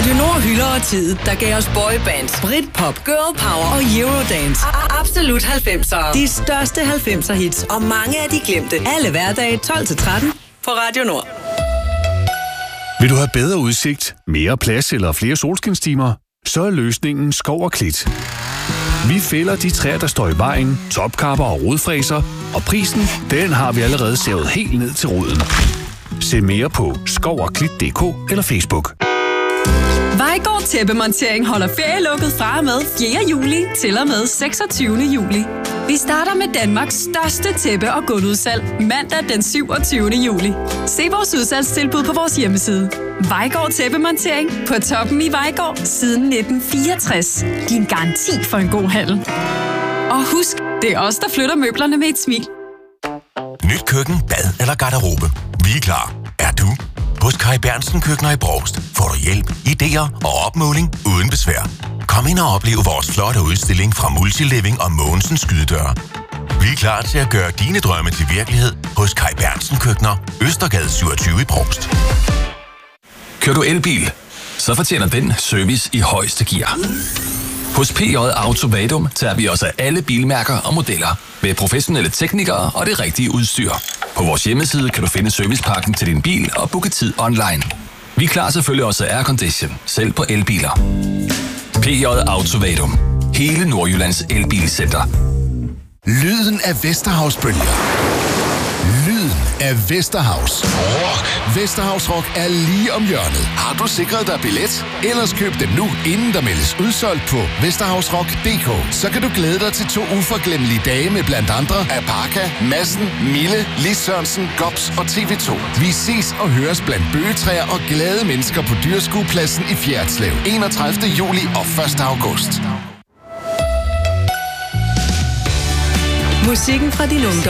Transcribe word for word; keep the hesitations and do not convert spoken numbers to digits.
Radio Nord hylder tid, der gav os boybands, Britpop, girl power og eurodance. Absolut halvfemsere. De største halvfemser hits og mange af de glemte. Alle hverdage tolv til tretten på Radio Nord. Vil du have bedre udsigt, mere plads eller flere solskinstimer? Så er løsningen Skov og Klit. Vi fælder de træer, der står i vejen, topkapper og rodfræser, og prisen, den har vi allerede savet helt ned til roden. Se mere på skov og klit punktum d k eller Facebook. Vejgaard Tæppemontering holder ferielukket fra og med fjerde juli til og med seksogtyvende juli. Vi starter med Danmarks største tæppe- og gulvudsalg mandag den syvogtyvende juli. Se vores udsalgstilbud på vores hjemmeside. Vejgaard Tæppemontering på toppen i Vejgaard siden nitten fireogtres. Din garanti for en god handel. Og husk, det er os, der flytter møblerne med et smil. Nyt køkken, bad eller garderobe. Vi er klar. Er du? Hos Kai Bernsen Køkkener i Brovst får du hjælp, idéer og opmåling uden besvær. Kom ind og oplev vores flotte udstilling fra Multiliving og Mogensens Skydedøre. Vi er klar til at gøre dine drømme til virkelighed hos Kai Bernsen Køkkener, Østergade syvogtyve i Brovst. Kører du elbil? Så fortjener den service i højeste gear. Hos P J Auto Vadum tager vi os af alle bilmærker og modeller med professionelle teknikere og det rigtige udstyr. På vores hjemmeside kan du finde servicepakken til din bil og booke tid online. Vi klarer selvfølgelig også aircondition, selv på elbiler. P J Auto Vadum. Hele Nordjyllands elbilcenter. Lyden af Vesterhavsbølger. Lyden af Vesterhavs Rock. Vesterhavs Rock er lige om hjørnet. Har du sikret dig billet? Ellers køb den nu, inden der meldes udsolgt på vesterhavsrock punktum d k. Så kan du glæde dig til to uforglemmelige dage med blandt andre Apaka, Madsen, Mille, Lis Sørensen, Gops og T V to. Vi ses og høres blandt bøgetræer og glade mennesker på Dyreskuepladsen i Fjerdslev. enogtredivte juli og første august. Musikken fra din ungdom.